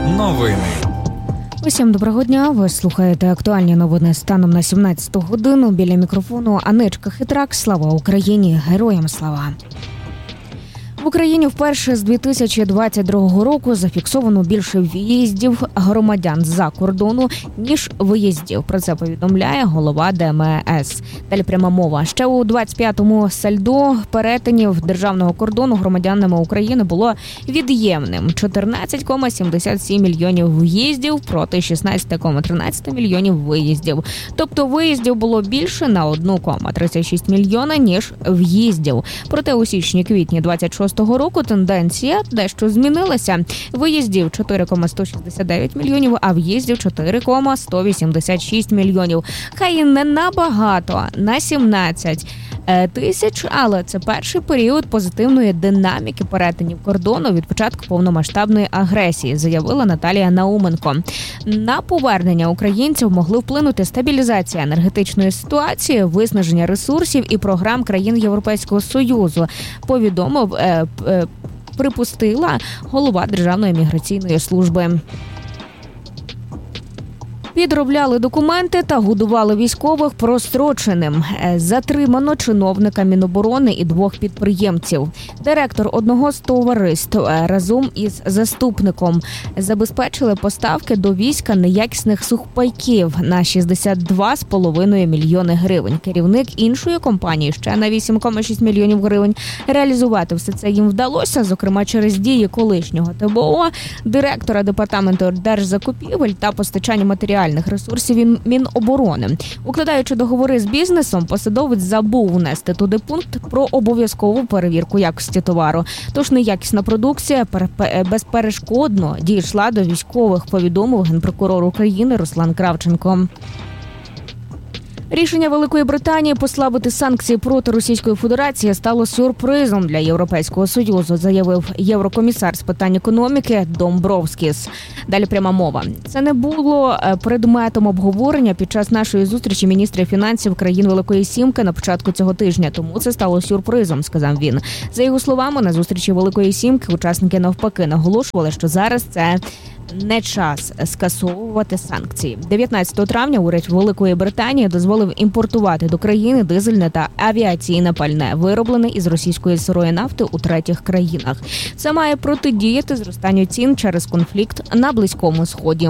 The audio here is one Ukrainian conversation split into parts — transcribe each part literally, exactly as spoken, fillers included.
Новини. Усім доброго дня. Ви слухаєте актуальні новини станом на сімнадцяту годину. Біля мікрофону Анечка Хитрак. Слава Україні! Героям слава! В Україні вперше з дві тисячі двадцять другого року зафіксовано більше в'їздів громадян з-за кордону, ніж виїздів. Про це повідомляє голова Де Ем І Ес. Далі пряма мова. Ще у двадцять п'ятому сальдо перетинів державного кордону громадянами України було від'ємним – чотирнадцять цілих сімдесят сім мільйонів в'їздів проти шістнадцять цілих тринадцять мільйонів виїздів. Тобто виїздів було більше на один цілих тридцять шість мільйона, ніж в'їздів. Проте у січні-квітні двадцять шостого року тенденція дещо змінилася. Виїздів чотири цілих сто шістдесят дев'ять мільйонів, а в'їздів чотири цілих сто вісімдесят шість мільйонів. Хай і не набагато, на сімнадцять тисяч, але це перший період позитивної динаміки перетинів кордону від початку повномасштабної агресії, заявила Наталія Науменко. На повернення українців могли вплинути стабілізація енергетичної ситуації, виснаження ресурсів і програм країн Європейського Союзу, повідомив, е, е, припустила голова Державної міграційної служби. Підробляли документи та годували військових простроченим. Затримано чиновника Міноборони і двох підприємців. Директор одного з товариств разом із заступником забезпечили поставки до війська неякісних сухпайків на шістдесят два цілих п'ять десятих мільйони гривень. Керівник іншої компанії ще на вісім цілих шість мільйонів гривень. Реалізувати все це їм вдалося, зокрема через дії колишнього Те Бе О, директора департаменту держзакупівель та постачання матеріалів ресурсів Міноборони. Укладаючи договори з бізнесом, посадовець забув внести туди пункт про обов'язкову перевірку якості товару. Тож неякісна продукція безперешкодно дійшла до військових, повідомив генпрокурор України Руслан Кравченко. Рішення Великої Британії послабити санкції проти Російської Федерації стало сюрпризом для Європейського Союзу, заявив єврокомісар з питань економіки Домбровскіс. Далі пряма мова. Це не було предметом обговорення під час нашої зустрічі міністрів фінансів країн Великої Сімки на початку цього тижня, тому це стало сюрпризом, сказав він. За його словами, на зустрічі Великої Сімки учасники навпаки наголошували, що зараз це не час скасовувати санкції. дев'ятнадцятого травня уряд Великої Британії дозволив імпортувати до країни дизельне та авіаційне пальне, вироблене із російської сирої нафти у третіх країнах. Це має протидіяти зростанню цін через конфлікт на Близькому Сході.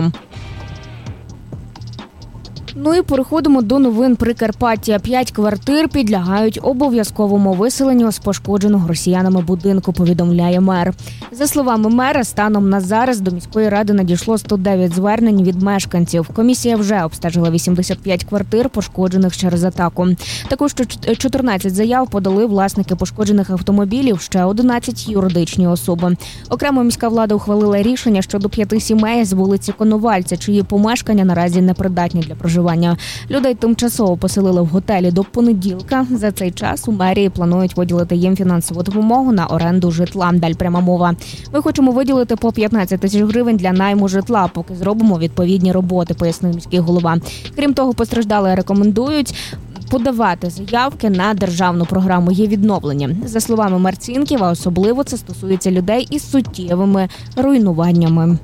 Ну і переходимо до новин Прикарпаття. П'ять квартир підлягають обов'язковому виселенню з пошкодженого росіянами будинку, повідомляє мер. За словами мера, станом на зараз до міської ради надійшло сто дев'ять звернень від мешканців. Комісія вже обстежила вісімдесят п'ять квартир, пошкоджених через атаку. Також чотирнадцять заяв подали власники пошкоджених автомобілів, ще одинадцять юридичні особи. Окремо міська влада ухвалила рішення щодо п'яти сімей з вулиці Коновальця, чиї помешкання наразі непридатні для проживання. Людей тимчасово поселили в готелі до понеділка. За цей час у мерії планують виділити їм фінансову допомогу на оренду житла. Далі пряма мова. Ми хочемо виділити по п'ятнадцять тисяч гривень для найму житла, поки зробимо відповідні роботи, пояснив міський голова. Крім того, постраждали рекомендують подавати заявки на державну програму «Є відновлення». За словами Марцінківа, особливо це стосується людей із суттєвими руйнуваннями.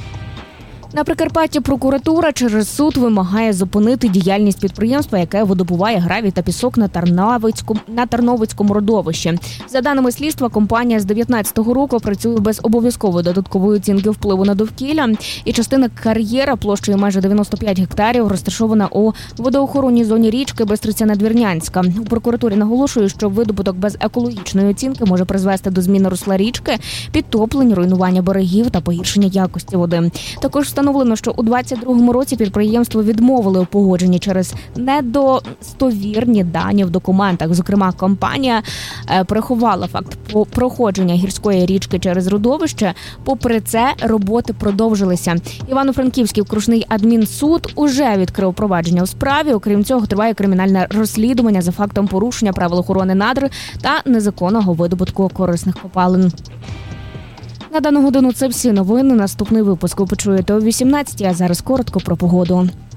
На Прикарпатті прокуратура через суд вимагає зупинити діяльність підприємства, яке видобуває гравій та пісок на Тарновицькому, на Тарновицькому родовищі. За даними слідства, компанія з дев'ятнадцятого року працює без обов'язкової додаткової оцінки впливу на довкілля, і частина кар'єра площею майже дев'яносто п'ять гектарів розташована у водоохоронній зоні річки Бистриця-Надвірнянська. У прокуратурі наголошують, що видобуток без екологічної оцінки може призвести до зміни русла річки, підтоплень, руйнування берегів та погіршення якості води. Також встановлено, що у двадцять другому році підприємство відмовили у погодженні через недостовірні дані в документах. Зокрема, компанія приховала факт проходження гірської річки через родовище. Попри це, роботи продовжилися. Івано-Франківський окружний адмінсуд уже відкрив провадження у справі. Окрім цього, триває кримінальне розслідування за фактом порушення правил охорони надр та незаконного видобутку корисних копалин. На дану годину це всі новини. Наступний випуск ви почуєте о вісімнадцятій, а зараз коротко про погоду.